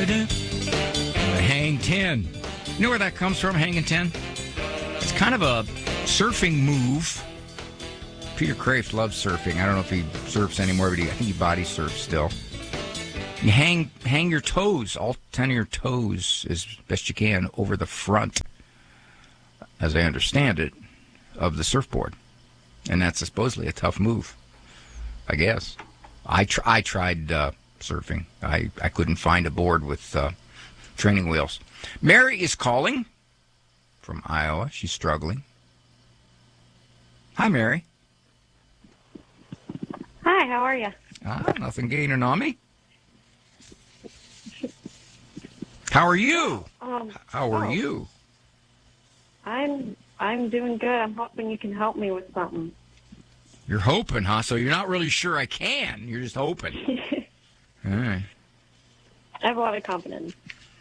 The Hang 10. You know where that comes from, Hanging 10? It's kind of a surfing move. Peter Kraft loves surfing. I don't know if he surfs anymore, but I think he body surfs still. You hang your toes, all 10 of your toes, as best you can, over the front, as I understand it, of the surfboard. And that's supposedly a tough move, I guess. I tried surfing. I couldn't find a board with training wheels. Mary is calling from Iowa. She's struggling. Hi, Mary. Hi, how are you? Nothing gaining on me. How are you? How are you? I'm doing good. I'm hoping you can help me with something. You're hoping, huh? So you're not really sure I can. You're just hoping. All right. I have a lot of confidence.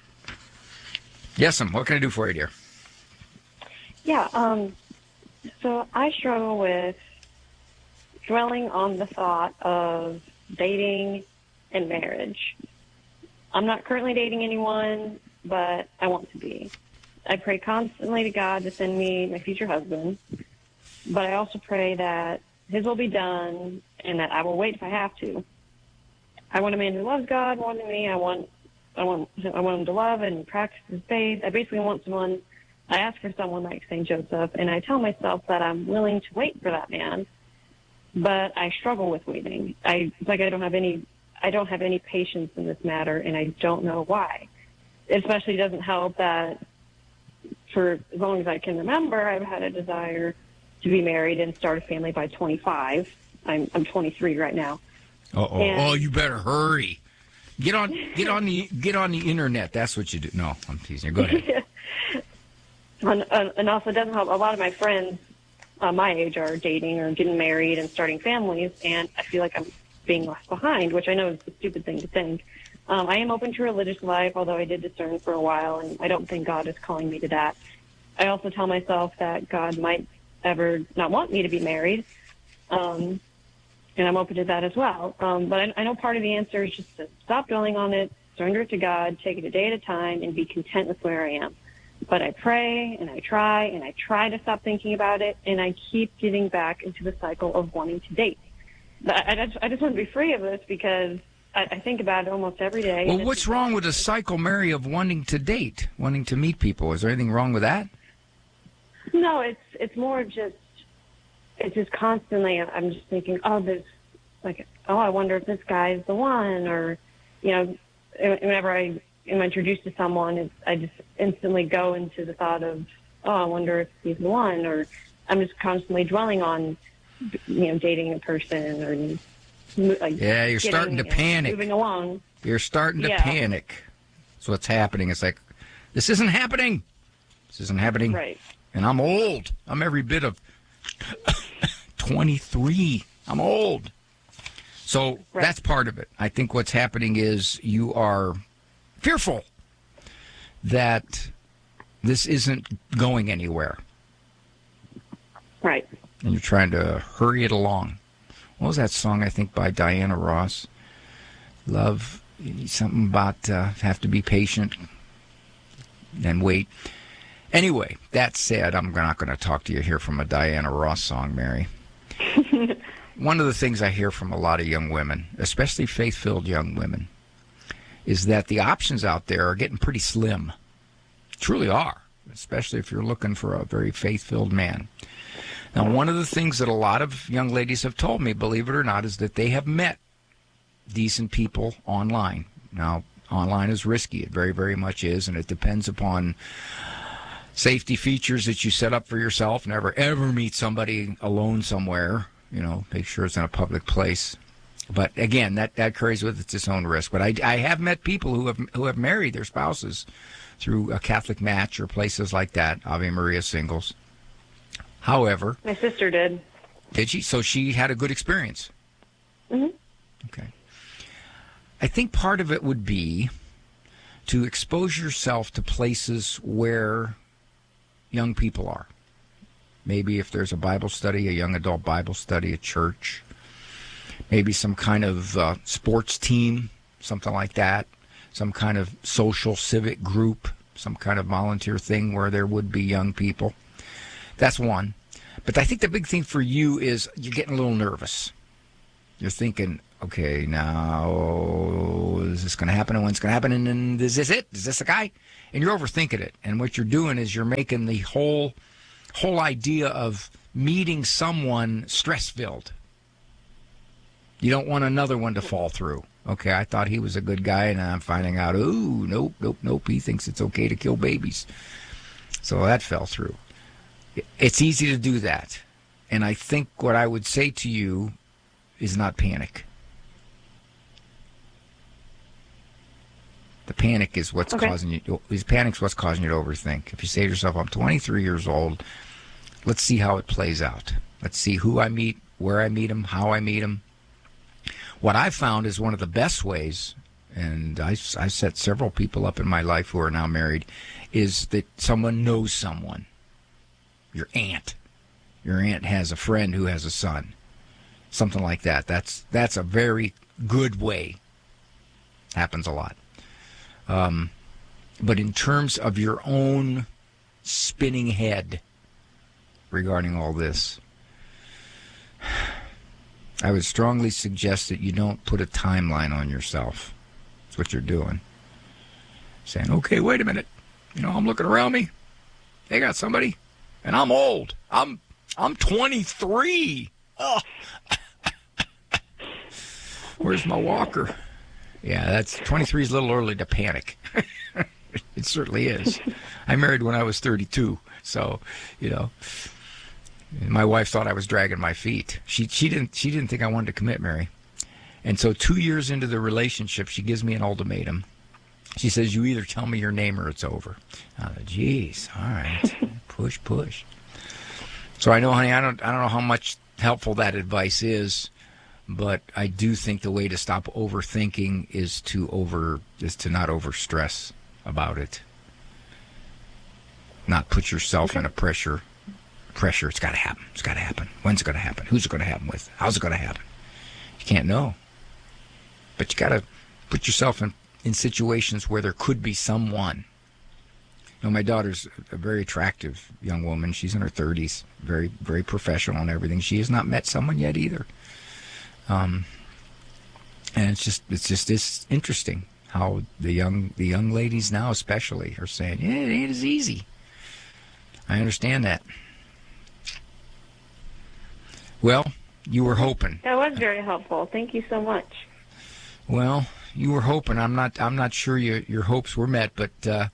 Yes, what can I do for you, dear? Yeah, so I struggle with dwelling on the thought of dating and marriage. I'm not currently dating anyone, but I want to be. I pray constantly to God to send me my future husband, but I also pray that His will be done and that I will wait if I have to. I want a man who loves God more than me. I want him to love and practice his faith. I basically want someone. I ask for someone like St. Joseph, and I tell myself that I'm willing to wait for that man, but I struggle with waiting. I don't have any patience in this matter, and I don't know why. It especially doesn't help that for as long as I can remember, I've had a desire to be married and start a family by 25. I'm 23 right now. Oh, you better hurry. Get on the internet. That's what you do. No, I'm teasing you. Go ahead. And also, it doesn't help. A lot of my friends my age are dating or getting married and starting families, and I feel like I'm being left behind, which I know is a stupid thing to think. I am open to religious life, although I did discern for a while, and I don't think God is calling me to that. I also tell myself that God might ever not want me to be married, and I'm open to that as well. But I know part of the answer is just to stop dwelling on it, surrender it to God, take it a day at a time, and be content with where I am. But I pray, and I try to stop thinking about it, and I keep getting back into the cycle of wanting to date. But I just want to be free of this because I think about it almost every day. Well, what's wrong with a cycle, Mary, of wanting to date, wanting to meet people? Is there anything wrong with that? No, it's more just, it's just constantly, I'm just thinking, I wonder if this guy is the one, or, whenever I am introduced to someone, I just instantly go into the thought of, I wonder if he's the one, or I'm just constantly dwelling on, dating a person, or you're starting to panic. Moving along. You're starting to panic. That's what's happening. It's like, this isn't happening. This isn't happening. Right. And I'm old. I'm every bit of 23. I'm old. So that's part of it. I think what's happening is you are fearful that this isn't going anywhere. Right. And you're trying to hurry it along. What was that song, I think, by Diana Ross? Love, something about have to be patient and wait. Anyway, that said, I'm not going to talk to you here from a Diana Ross song, Mary. One of the things I hear from a lot of young women, especially faith-filled young women, is that the options out there are getting pretty slim. Truly are, especially if you're looking for a very faith-filled man. Now, one of the things that a lot of young ladies have told me, believe it or not, is that they have met decent people online. Now, online is risky. It very, very much is, and it depends upon safety features that you set up for yourself. Never, ever meet somebody alone somewhere. Make sure it's in a public place. But, again, that carries with it its own risk. But I have met people who have married their spouses through a Catholic match or places like that, Ave Maria singles. However, my sister did. Did she? So she had a good experience. Mm-hmm. Okay. I think part of it would be to expose yourself to places where young people are. Maybe if there's a Bible study, a young adult Bible study, a church, maybe some kind of sports team, something like that. some kind of social civic group, some kind of volunteer thing where there would be young people. That's one. But I think the big thing for you is you're getting a little nervous. You're thinking, okay, now is this going to happen, and when's going to happen, and then is this it? Is this the guy? And you're overthinking it. And what you're doing is you're making the whole idea of meeting someone stress-filled. You don't want another one to fall through. Okay, I thought he was a good guy, and I'm finding out, nope, he thinks it's okay to kill babies. So that fell through. It's easy to do that. And I think what I would say to you is not panic. The panic is what's causing you. Panic's what's causing you to overthink. If you say to yourself, "I'm 23 years old. Let's see how it plays out. Let's see who I meet, where I meet him, how I meet him." What I've found is one of the best ways, and I've set several people up in my life who are now married, is that someone knows someone. Your aunt. Your aunt has a friend who has a son. Something like that. That's a very good way. Happens a lot. But in terms of your own spinning head regarding all this, I would strongly suggest that you don't put a timeline on yourself. That's what you're doing. Saying, okay, wait a minute. I'm looking around me. They got somebody. And I'm old. I'm 23. Oh. Where's my walker? Yeah, that's 23 is a little early to panic. It certainly is. I married when I was 32, so my wife thought I was dragging my feet. She didn't think I wanted to commit, Mary. And so 2 years into the relationship, she gives me an ultimatum. She says, "You either tell me your name or it's over." Geez, all right, push. So I know, honey, I don't know how much helpful that advice is. But I do think the way to stop overthinking is to not overstress about it. Not put yourself in a pressure. It's got to happen. It's got to happen. When's it going to happen? Who's it going to happen with? How's it going to happen? You can't know. But you got to put yourself in situations where there could be someone. My daughter's a very attractive young woman. She's in her 30s, very, very professional and everything. She has not met someone yet either. And it's interesting how the young ladies now especially are saying, yeah, it ain't as easy. I understand that. Well, you were hoping. That was very helpful. Thank you so much. Well, you were hoping. I'm not sure your hopes were met, but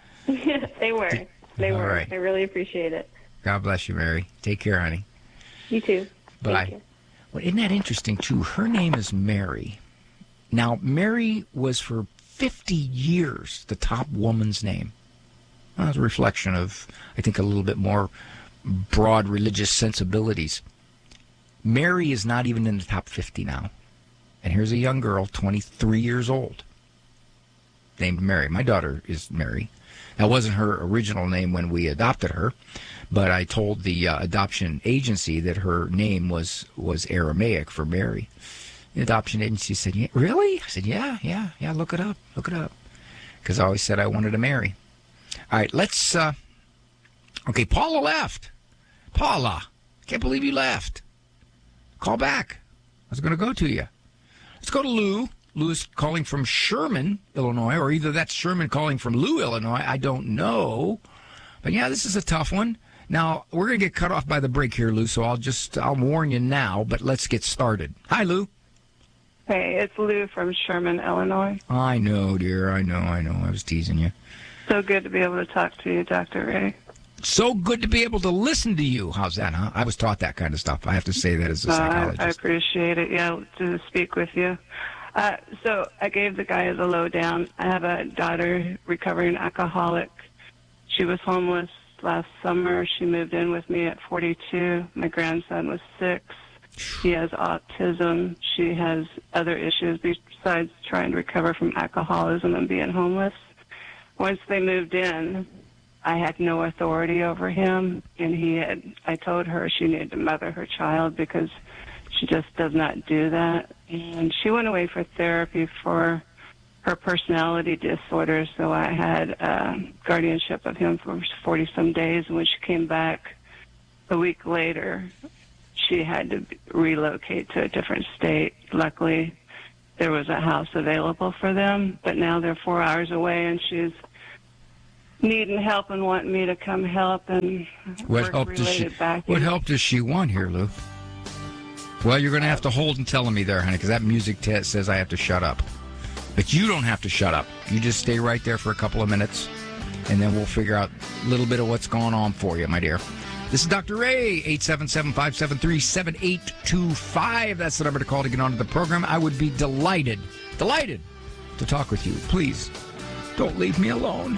they were. They were. Right. I really appreciate it. God bless you, Mary. Take care, honey. You too. Bye. Thank you. Well, isn't that interesting, too? Her name is Mary. Now, Mary was for 50 years the top woman's name. Well, that's a reflection of, I think, a little bit more broad religious sensibilities. Mary is not even in the top 50 now. And here's a young girl, 23 years old, named Mary. My daughter is Mary. That wasn't her original name when we adopted her, but I told the adoption agency that her name was Aramaic for Mary. The adoption agency said, "Yeah, really?" I said, yeah, look it up. Because I always said I wanted to marry. All right, let's, okay, Paula left. Paula, can't believe you left. Call back. I was going to go to you. Let's go to Lou. Lou is calling from Sherman, Illinois, or either that's Sherman calling from Lou, Illinois. I don't know. But yeah, this is a tough one. Now, we're going to get cut off by the break here, Lou, so I'll warn you now, but let's get started. Hi, Lou. Hey, it's Lou from Sherman, Illinois. I know, dear. I know. I was teasing you. So good to be able to talk to you, Dr. Ray. So good to be able to listen to you. How's that, huh? I was taught that kind of stuff. I have to say that as a psychologist. I appreciate it, to speak with you. So I gave the guy the lowdown. I have a daughter, recovering alcoholic. She was homeless last summer. She moved in with me at 42. My grandson was 6. He has autism. She has other issues besides trying to recover from alcoholism and being homeless. Once they moved in, I had no authority over him, and I told her she needed to mother her child because she just does not do that. And she went away for therapy for her personality disorder, so I had guardianship of him for 40-some days. And when she came back a week later, she had to relocate to a different state. Luckily, there was a house available for them, but now they're 4 hours away, and she's needing help and wanting me to come help and What help does she want here, Lou? Well, you're going to have to hold and tell me there, honey, because that music says I have to shut up. But you don't have to shut up. You just stay right there for a couple of minutes, and then we'll figure out a little bit of what's going on for you, my dear. This is Dr. Ray, 877-573-7825. That's the number to call to get onto the program. I would be delighted to talk with you. Please, don't leave me alone.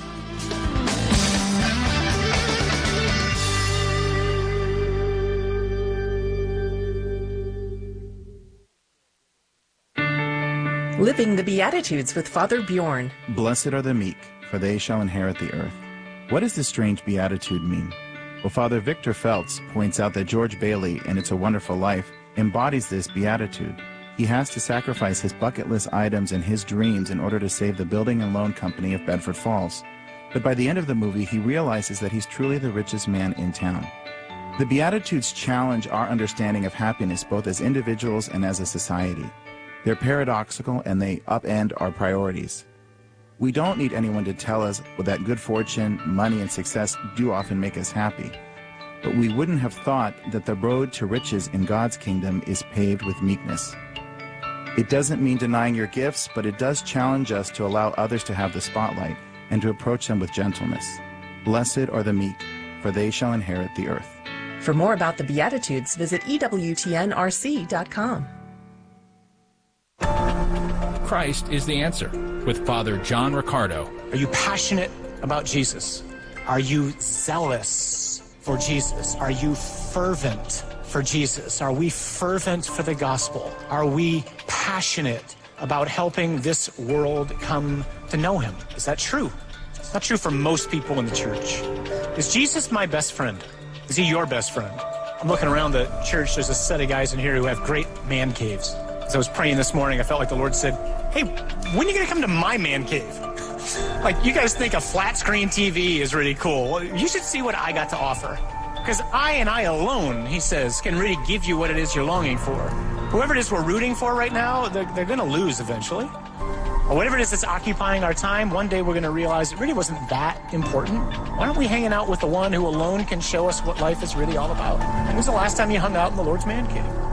Living the Beatitudes with Father Bjorn. Blessed are the meek, for they shall inherit the earth. What does this strange beatitude mean? Well, Father Victor Feltz points out that George Bailey, in It's a Wonderful Life, embodies this beatitude. He has to sacrifice his bucket list items and his dreams in order to save the building and loan company of Bedford Falls. But by the end of the movie, he realizes that he's truly the richest man in town. The Beatitudes challenge our understanding of happiness both as individuals and as a society. They're paradoxical and they upend our priorities. We don't need anyone to tell us that good fortune, money, and success do often make us happy. But we wouldn't have thought that the road to riches in God's kingdom is paved with meekness. It doesn't mean denying your gifts, but it does challenge us to allow others to have the spotlight and to approach them with gentleness. Blessed are the meek, for they shall inherit the earth. For more about the Beatitudes, visit EWTNRC.com. Christ is the answer with Father John Riccardo. Are you passionate about Jesus? Are you zealous for Jesus? Are you fervent for Jesus? Are we fervent for the gospel? Are we passionate about helping this world come to know him? Is that true? It's not true for most people in the church. Is Jesus my best friend? Is he your best friend? I'm looking around the church. There's a set of guys in here who have great man caves. As I was praying this morning, I felt like the Lord said, hey, when are you going to come to my man cave? Like, you guys think a flat screen TV is really cool. You should see what I got to offer. Because I and I alone, he says, can really give you what it is you're longing for. Whoever it is we're rooting for right now, they're going to lose eventually. Or whatever it is that's occupying our time, one day we're going to realize it really wasn't that important. Why aren't we hanging out with the one who alone can show us what life is really all about? When was the last time you hung out in the Lord's man cave?